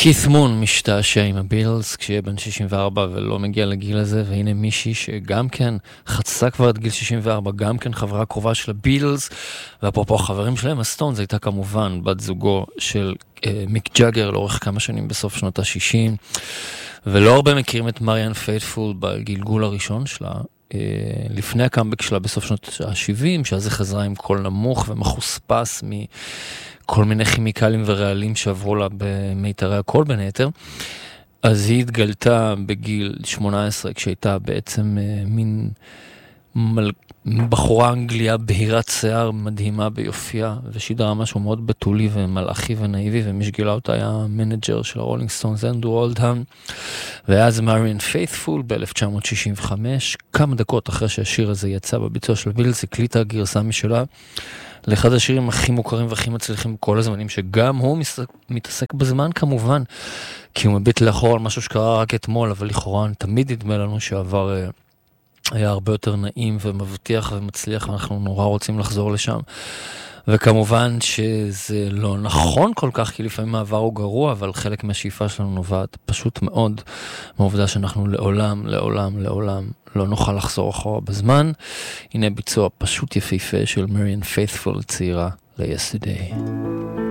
כית מון משתעשע עם הבילס כשיהיה בן 64 ולא מגיע לגיל הזה, והנה מישהי שגם כן חצה כבר את גיל 64, גם כן חברה קרובה של הבילס, ואפרופו החברים שלהם, הסטונס הייתה כמובן בת זוגו של מיק ג'אגר לאורך כמה שנים בסוף שנות ה-60, ולא הרבה מכירים את מריאן פייתפול בגלגול הראשון שלה, לפני הקאמבק שלה בסוף שנות ה-70, שאז היא חזרה עם קול נמוך ומחוספס כל מיני כימיקלים ורעלים שעברו לה במיתרי הקול בין היתר. אז היא התגלתה בגיל 18 כשהייתה בעצם מין בחורה אנגליה בהירת שיער מדהימה ביופייה, ושידרה משהו מאוד בתולי ומלאכי ונאיבי, ומי שגילה אותה היה המנג'ר של הרולינג סטונס אנדרו אולדהאם. ואז מריאן פייתפול ב-1965, כמה דקות אחרי שהשיר הזה יצא בביצוע של בילס, הקליטה גרסה משלה לאחד השירים הכי מוכרים והכי מצליחים כל הזמנים, שגם הוא מתעסק בזמן כמובן, כי הוא מביט לאחור על משהו שקרה רק אתמול, אבל לכאורה תמיד נדמה לנו שעבר היה הרבה יותר נעים ומבטיח ומצליח, ואנחנו נורא רוצים לחזור לשם. וכמובן שזה לא נכון כל כך, כי לפעמים העבר הוא גרוע, אבל חלק מהשאיפה שלנו נובעת פשוט מאוד מהעובדה שאנחנו לעולם, לעולם, לעולם לא נוכל לחזור אחורה בזמן. הנה ביצוע פשוט יפהפה של מריאן פייתפול צעירה ל-Yesterday.